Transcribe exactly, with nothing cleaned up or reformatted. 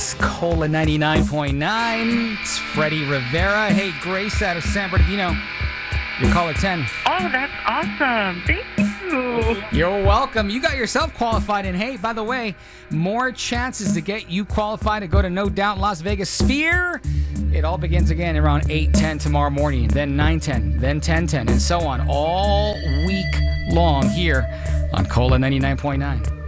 It's Cola ninety-nine point nine. It's Freddie Rivera. Hey, Grace out of San Bernardino. You're caller ten. Oh, that's awesome. Thank you. You're welcome. You got yourself qualified. And hey, by the way, more chances to get you qualified to go to No Doubt Las Vegas Sphere. It all begins again around eight ten tomorrow morning, then nine ten, then ten ten, and so on all week long here on Cola ninety-nine point nine.